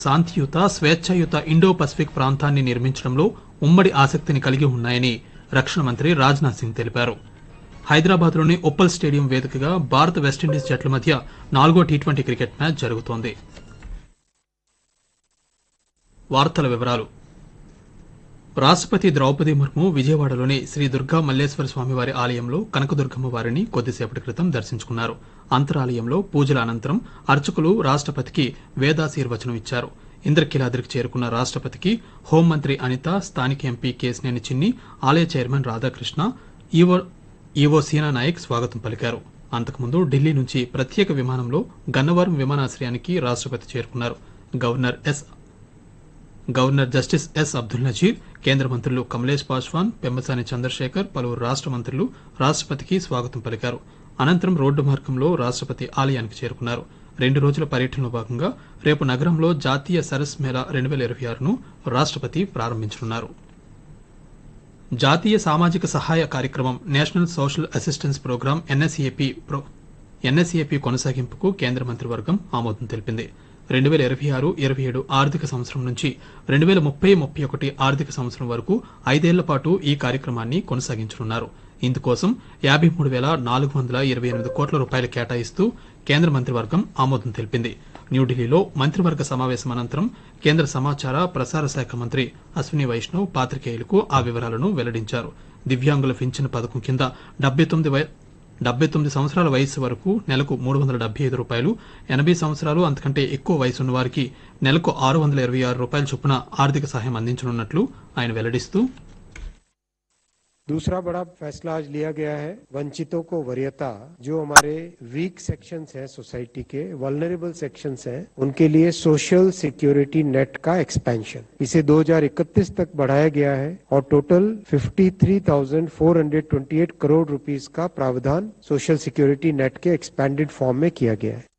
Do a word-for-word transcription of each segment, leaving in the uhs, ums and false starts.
శాంతియుత స్వేచ్ఛాయుత Indo Pacific ప్రాంతాన్ని నిర్మించడంలో ఉమ్మడి ఆసక్తిని కలిగి ఉన్నాయని రక్షణ మంత్రి రాజ్నాథ్ సింగ్ తెలిపారు. హైదరాబాద్లోని ఉప్పల్ స్టేడియం వేదికగా భారత్ వెస్టిండీస్ జట్ల మధ్య నాలుగో టీ ట్వంటీ క్రికెట్ మ్యాచ్ జరుగుతోంది. వార్తల వివరాలు. రాష్టపతి ద్రౌపది ముర్ము విజయవాడలోని శ్రీ దుర్గా మల్లేశ్వర స్వామివారి ఆలయంలో కనకదుర్గమ్మ వారిని కొద్దిసేపటి క్రితం దర్శించుకున్నారు. అంతరాలయంలో పూజల అనంతరం అర్చకులు రాష్టపతికి వేదాశీర్వచనం ఇచ్చారు. ఇంద్రకీలాద్రికి చేరుకున్న రాష్టపతికి హోంమంత్రి అనిత, స్థానిక ఎంపీ కేశినేని చిన్ని, ఆలయ చైర్మన్ రాధాకృష్ణ, ఈవో ఈవో సీనా నాయక్ స్వాగతం పలికారు. అంతకుముందు ఢిల్లీ నుంచి ప్రత్యేక విమానంలో గన్నవరం విమానాశ్రయానికి రాష్టపతి చేరుకున్నారు. Governor yes governor justice yes Abdul Nazir, కేంద్ర మంత్రులు కమలేష్ పాశ్వాన్, పెమ్మసాని చంద్రశేఖర్, పలువురు రాష్ట మంత్రులు రాష్టపతికి స్వాగతం పలికారు. అనంతరం రోడ్డు మార్గంలో రాష్టపతి ఆలయానికి చేరుకున్నారు. రెండు రోజుల పర్యటనలో భాగంగా రేపు నగరంలో జాతీయ సరస్ మేళా రెండు వేల ఇరవై ఆరును రాష్టపతి ప్రారంభించనున్నారు. జాతీయ సామాజిక సహాయ కార్యక్రమం నేషనల్ సోషల్ అసిస్టెన్స్ ప్రోగ్రాం ఎన్ఎస్ఏపీ ఎన్ఎస్ఏపీ కొనసాగింపుకు కేంద్ర మంత్రివర్గం ఆమోదం తెలిపింది. రెండు వేల ఇరవై ఆరు ఇరవై ఏడు ఆర్థిక సంవత్సరం నుంచి రెండు వేల ముప్పై ముప్పై ఒకటి ఆర్థిక సంవత్సరం వరకు ఐదేళ్ల పాటు ఈ కార్యక్రమాన్ని కొనసాగించనున్నారు. ఇందుకోసం యాభై మూడు వేల నాలుగు వందల ఇరవై ఎనిమిది కోట్ల రూపాయలు కేటాయిస్తూ కేంద్ర మంత్రివర్గం ఆమోదం తెలిపింది. న్యూఢిల్లీలో మంత్రివర్గ సమావేశం అనంతరం కేంద్ర సమాచార ప్రసార శాఖ మంత్రి అశ్విని వైష్ణవ్ పాత్రికేయులకు ఆ వివరాలను వెల్లడించారు. దివ్యాంగుల పింఛన్ పథకం కింద డెబ్బై తొమ్మిది డెబ్బై తొమ్మిది సంవత్సరాల వయస్సు వరకు నెలకు మూడు వందల డెబ్బై ఐదు రూపాయలు, ఎనభై సంవత్సరాలు అంతకంటే ఎక్కువ వయసున్న వారికి నెలకు ఆరు వందల ఇరవై ఆరు రూపాయల చొప్పున ఆర్థిక సహాయం అందించనున్నట్లు ఆయన వెల్లడిస్తూ, दूसरा बड़ा फैसला आज लिया गया है वंचितों को वरीयता, जो हमारे वीक सेक्शंस हैं सोसाइटी के, वल्नरेबल सेक्शंस हैं, उनके लिए सोशल सिक्योरिटी नेट का एक्सपेंशन इसे दो हज़ार इकतीस तक बढ़ाया गया है और टोटल तिरेपन हज़ार चार सौ अट्ठाईस करोड़ रुपीस का प्रावधान सोशल सिक्योरिटी नेट के एक्सपेंडेड फॉर्म में किया गया है.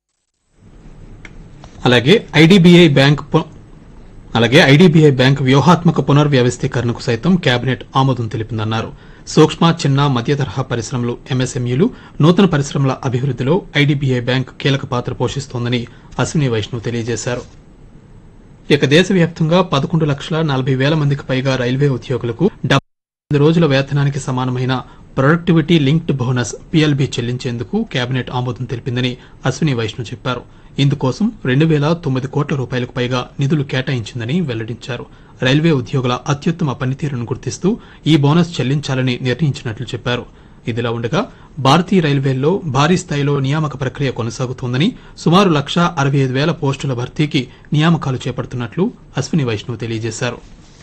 అలాగే ఐడీబీఐ బ్యాంక్ అలాగే ఐడీబీఐ బ్యాంక్ వ్యూహాత్మక పునర్వ్యవస్థీకరణకు సైతం కేబినెట్ ఆమోదం తెలిపిందన్నారు. సూక్ష్మ, చిన్న, మధ్య తరహా పరిశ్రమలు ఎంఎస్ఎంఈలు, నూతన పరిశ్రమల అభివృద్దిలో ఐడీబీఐ బ్యాంక్ కీలక పాత్ర పోషిస్తోందని అశ్విని వైష్ణవ్ తెలియజేశారు. ఇక దేశవ్యాప్తంగా పదకొండు లక్షల నలభై వేల మందికి పైగా రైల్వే ఉద్యోగులకు డెబ్బై రోజుల వేతనానికి సమానమైన ప్రొడక్టివిటీ లింక్డ్ బోనస్ పీఎల్బీ చెల్లించేందుకు కేబినెట్ ఆమోదం తెలిపిందని అశ్విని వైష్ణవ్ చెప్పారు. ఇందుకోసం రెండు వేల తొమ్మిది కోట్ల రూపాయలకు పైగా నిధులు కేటాయించిందని వెల్లడించారు. రైల్వే ఉద్యోగుల అత్యుత్తమ పనితీరును గుర్తిస్తూ ఈ బోనస్ చెల్లించాలని నిర్ణయించినట్లు చెప్పారు. ఇదిలా ఉండగా భారతీయ రైల్వేల్లో భారీ స్థాయిలో నియామక ప్రక్రియ కొనసాగుతోందని, సుమారు లక్ష అరవై ఐదు వేల పోస్టుల భర్తీకి నియామకాలు చేపడుతున్నట్లు అశ్విని వైష్ణవ్ తెలియజేశారు.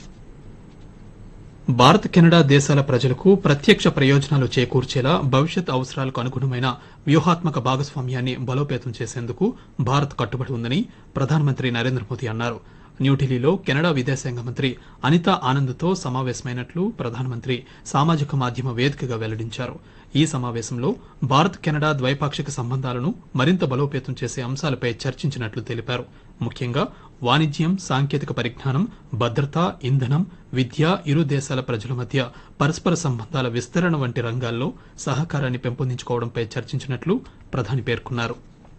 భారత్, కెనడా దేశాల ప్రజలకు ప్రత్యక్ష ప్రయోజనాలు చేకూర్చేలా భవిష్యత్ అవసరాలకు అనుగుణమైన వ్యూహాత్మక భాగస్వామ్యాన్ని బలోపేతం చేసేందుకు భారత్ కట్టుబడి ఉందని ప్రధానమంత్రి నరేంద్ర మోదీ అన్నారు. న్యూఢిల్లీలో కెనడా విదేశాంగ మంత్రి అనితా ఆనంద్తో సమావేశమైనట్లు ప్రధానమంత్రి సామాజిక మాధ్యమ వేదికగా వెల్లడించారు. ఈ సమావేశంలో భారత్, కెనడా ద్వైపాక్షిక సంబంధాలను మరింత బలోపేతం చేసే అంశాలపై చర్చించినట్లు తెలిపారు. ముఖ్యంగా వాణిజ్యం, సాంకేతిక పరిజ్ఞానం, భద్రత, ఇంధనం, విద్య, ఇరు దేశాల ప్రజల మధ్య పరస్పర సంబంధాల విస్తరణ వంటి రంగాల్లో సహకారాన్ని పెంపొందించుకోవడంపై చర్చించినట్లు ప్రధాని పేర్కొన్నారు.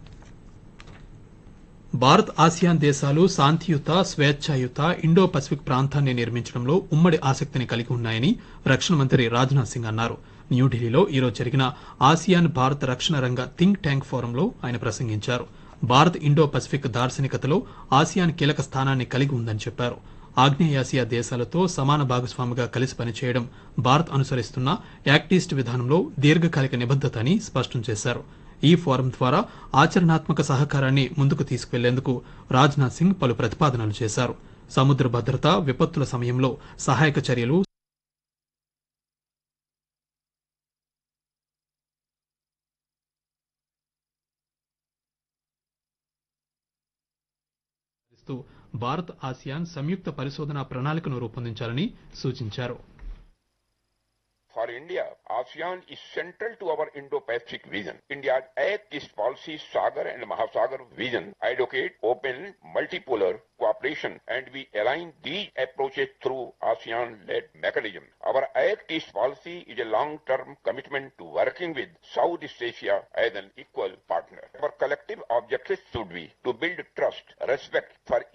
భారత్, ఆసియాన్ దేశాలు శాంతియుత, స్వేచ్ఛాయుత ఇండో పసిఫిక్ ప్రాంతాన్ని నిర్మించడంలో ఉమ్మడి ఆసక్తిని కలిగి ఉన్నాయని రక్షణ మంత్రి రాజ్నాథ్ సింగ్ అన్నారు. న్యూఢిల్లీలో ఈరోజు జరిగిన ఆసియాన్ భారత్ రక్షణ రంగ థింక్ ట్యాంక్ ఫోరంలో ఆయన ప్రసంగించారు. భారత్ ఇండో పసిఫిక్ దార్శనికతలో ఆసియాన్ కీలక స్థానాన్ని కలిగి ఉందని చెప్పారు. ఆగ్నేయాసియా దేశాలతో సమాన భాగస్వామిగా కలిసి పనిచేయడం భారత్ అనుసరిస్తున్న యాక్ట్ ఈస్ట్ విధానంలో దీర్ఘకాలిక నిబద్దత అని స్పష్టం చేశారు. ఈ ఫోరం ద్వారా ఆచరణాత్మక సహకారాన్ని ముందుకు తీసుకువెళ్లేందుకు రాజ్నాథ్ సింగ్ పలు ప్రతిపాదనలు చేశారు. సముద్ర భద్రత, విపత్తుల సమయంలో సహాయక చర్యలు, భారత్, ఆసియాన్ సంయుక్త పరిశోధనా ప్రణాళికను రూపొందించాలని సూచించారు. For India, ASEAN is central to our Indo-Pacific vision. India's Act East policy, Sagar and Mahasagar vision advocate open, multipolar cooperation, and we align these approaches through ASEAN-led mechanism. Our Act East policy is a long-term commitment to working with Southeast Asia as an equal partner. our collective objectives should be to build trust, respect for